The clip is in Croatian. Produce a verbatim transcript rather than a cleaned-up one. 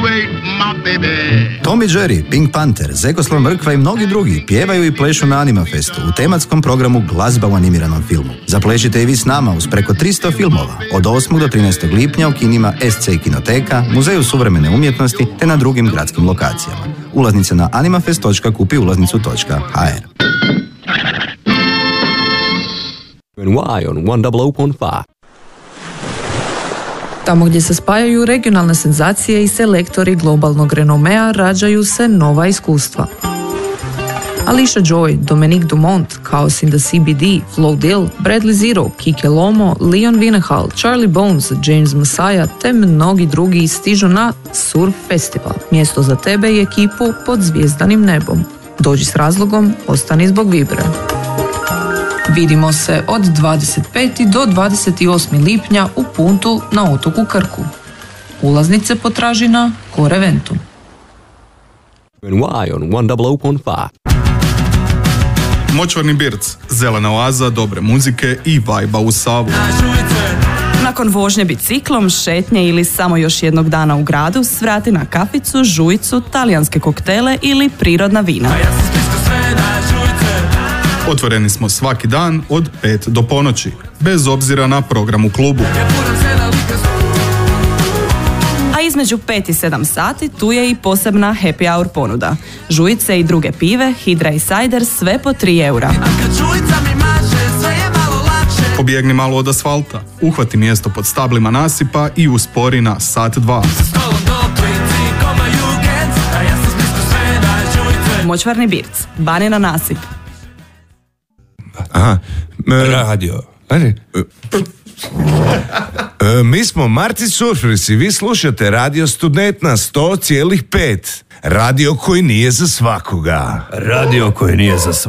ain't my baby. Tom i Jerry, Pink Panther, Zekoslav Mrkva i mnogi drugi pjevaju i plešu na Anima Festu u tematskom programu Glazba u animiranom filmu. Zaplešite i vi s nama uz preko tristo filmova od osmog do trinaestog lipnja u kinima S C Kinoteka, Muzeju suvremene umjetnosti te na drugim gradskim lokacijama. Ulaznice na animafest točka kupi ulaznicu točka ha er. Y on one double oh point five. Tamo gdje se spajaju regionalne senzacije i selektori globalnog renomea rađaju se nova iskustva. Alicia Joy, Dominique Dumont, Chaos in the C B D, Flo Dill, Bradley Zero, Kike Lomo, Leon Vinehal, Charlie Bones, James Messiah te mnogi drugi stižu na Surf Festival, mjesto za tebe i ekipu pod zvijezdanim nebom. Dođi s razlogom, ostani zbog vibre. Vidimo se od dvadeset petog do dvadeset osmog lipnja u Puntu na otoku Krku. Ulaznice potraži na Core Eventu. Y on one double oh point five. Močvarni Birc, zelena oaza dobre muzike i vajba u Savu. Nakon vožnje biciklom, šetnje ili samo još jednog dana u gradu, svrati na kaficu, žujicu, talijanske koktele ili prirodna vina. Otvoreni smo svaki dan od pet do ponoći, bez obzira na program u klubu. A između pet i sedam sati tu je i posebna happy hour ponuda. Žujice i druge pive, hidra i sajder, sve po tri eura. Pobjegni malo od asfalta, uhvati mjesto pod stablima nasipa i uspori na sat dva. Močvarni Birc, Banina nasip. Aha, e, radio. E, e, mi smo Marti Surfers i vi slušate Radio Student na sto zarez pet. Radio koji nije za svakoga. Radio koji nije za svakoga.